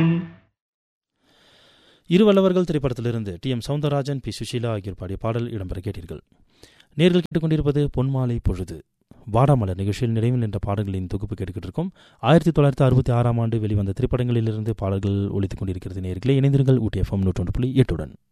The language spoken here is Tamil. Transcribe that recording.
இருவல்லவர்கள் திரைப்படத்திலிருந்து டி.எம். சௌந்தரராஜன், பி. சுஷீலா ஆகியோர் பாடிய பாடல் இடம்பெற கேட்டீர்கள். நேர்கள் கேட்டுக்கொண்டிருப்பது பொன்மாலை பொழுது. வாடாமலர் நிகழ்ச்சியில் நிறைவில் நின்ற பாடல்களின் தொகுப்பு கேட்டுக்கிட்டு இருக்கும். 1966 வெளிவந்த திரைப்படங்களிலிருந்து பாடல்கள் ஒலித்துக் கொண்டிருக்கிறது. நேர்களே இணைந்திருங்கள் ஊட்டி FM 101.8.